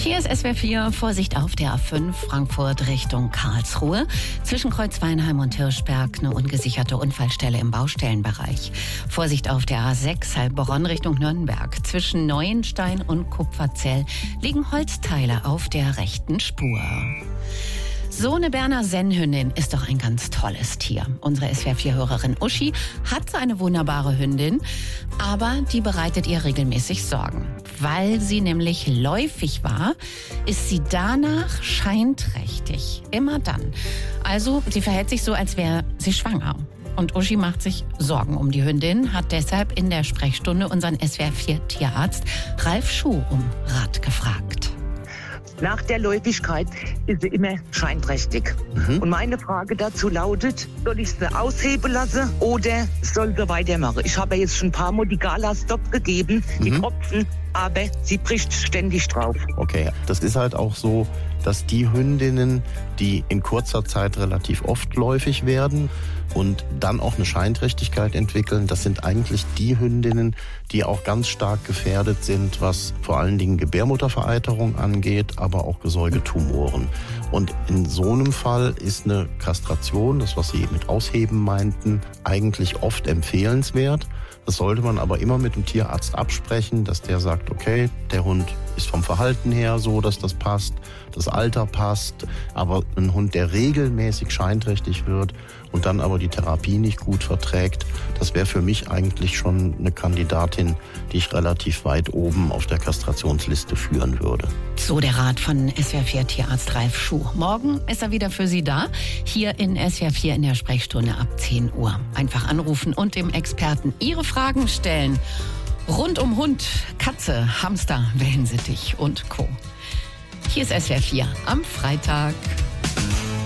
Hier ist SWR 4, Vorsicht auf der A5 Frankfurt Richtung Karlsruhe. Zwischen Kreuz Weinheim und Hirschberg eine ungesicherte Unfallstelle im Baustellenbereich. Vorsicht auf der A6 Heilbronn Richtung Nürnberg. Zwischen Neuenstein und Kupferzell liegen Holzteile auf der rechten Spur. So eine Berner Sennhündin ist doch ein ganz tolles Tier. Unsere SWR4-Hörerin Uschi hat eine wunderbare Hündin, aber die bereitet ihr regelmäßig Sorgen. Weil sie nämlich läufig war, ist sie danach scheinträchtig. Immer dann. Also sie verhält sich so, als wäre sie schwanger. Und Uschi macht sich Sorgen um die Hündin, hat deshalb in der Sprechstunde unseren SWR4-Tierarzt Ralf Schuh um Rat gefragt. Nach der Läufigkeit ist sie immer scheinträchtig. Und meine Frage dazu lautet, soll ich sie ausheben lassen oder soll sie weitermachen? Ich habe jetzt schon ein paar Mal die Gala-Stop gegeben, die Tropfen, aber sie bricht ständig drauf. Okay, das ist halt auch so, dass die Hündinnen, die in kurzer Zeit relativ oft läufig werden und dann auch eine Scheinträchtigkeit entwickeln, das sind eigentlich die Hündinnen, die auch ganz stark gefährdet sind, was vor allen Dingen Gebärmuttervereiterung angeht, aber auch Gesäugetumoren. Und in so einem Fall ist eine Kastration, das was Sie mit Ausheben meinten, eigentlich oft empfehlenswert. Das sollte man aber immer mit dem Tierarzt absprechen, dass der sagt, okay, der Hund ist vom Verhalten her so, dass das passt, das Alter passt, aber ein Hund, der regelmäßig scheinträchtig wird und dann aber die Therapie nicht gut verträgt, das wäre für mich eigentlich schon eine Kandidatin, die ich relativ weit oben auf der Kastrationsliste führen würde. So der Rat von SWR4-Tierarzt Ralf Schuh. Morgen ist er wieder für Sie da, hier in SWR4 in der Sprechstunde ab 10 Uhr. Einfach anrufen und dem Experten Ihre Fragen stellen. Rund um Hund, Katze, Hamster, Wellensittich und Co. Hier ist SWR4 am Freitag.